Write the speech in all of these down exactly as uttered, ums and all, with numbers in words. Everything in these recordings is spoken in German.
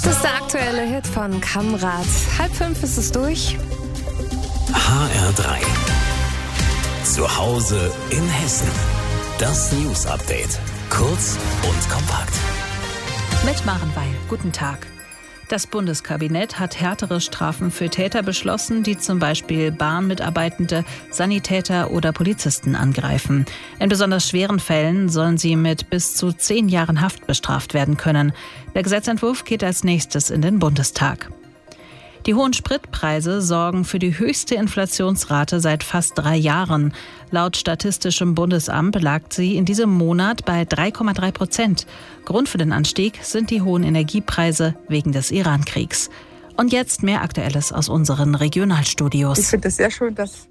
Das ist der aktuelle Hit von Kamrat. Halb fünf ist es durch. H R drei. Zu Hause in Hessen. Das News Update. Kurz und kompakt. Mit Maren Weil. Guten Tag. Das Bundeskabinett hat härtere Strafen für Täter beschlossen, die zum Beispiel Bahnmitarbeitende, Sanitäter oder Polizisten angreifen. In besonders schweren Fällen sollen sie mit bis zu zehn Jahren Haft bestraft werden können. Der Gesetzentwurf geht als nächstes in den Bundestag. Die hohen Spritpreise sorgen für die höchste Inflationsrate seit fast drei Jahren. Laut Statistischem Bundesamt lag sie in diesem Monat bei drei Komma drei Prozent. Grund für den Anstieg sind die hohen Energiepreise wegen des Iran-Kriegs. Und jetzt mehr Aktuelles aus unseren Regionalstudios. Ich finde es sehr schön, dass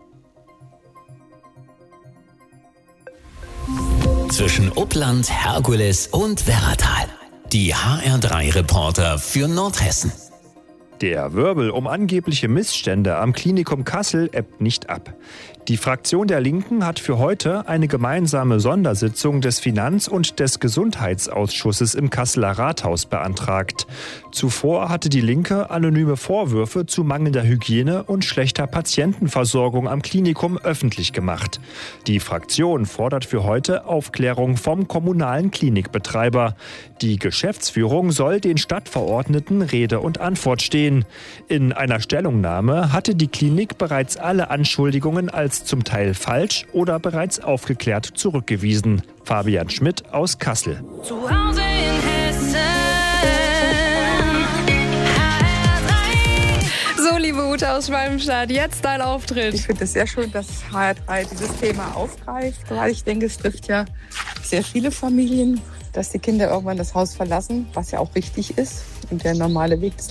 Zwischen Uppland, Herkules und Werratal. Die H R drei Reporter für Nordhessen. Der Wirbel um angebliche Missstände am Klinikum Kassel ebbt nicht ab. Die Fraktion der Linken hat für heute eine gemeinsame Sondersitzung des Finanz- und des Gesundheitsausschusses im Kasseler Rathaus beantragt. Zuvor hatte die Linke anonyme Vorwürfe zu mangelnder Hygiene und schlechter Patientenversorgung am Klinikum öffentlich gemacht. Die Fraktion fordert für heute Aufklärung vom kommunalen Klinikbetreiber. Die Geschäftsführung soll den Stadtverordneten Rede und Antwort stehen. In einer Stellungnahme hatte die Klinik bereits alle Anschuldigungen als zum Teil falsch oder bereits aufgeklärt zurückgewiesen. Fabian Schmidt aus Kassel. Zu Hause in Hessen. So, liebe Ute aus Schwalbenstadt, jetzt dein Auftritt. ich finde es sehr schön, dass H R drei dieses Thema aufgreift, weil ich denke, es trifft ja sehr viele Familien, dass die Kinder irgendwann das Haus verlassen, was ja auch richtig ist und der normale Weg des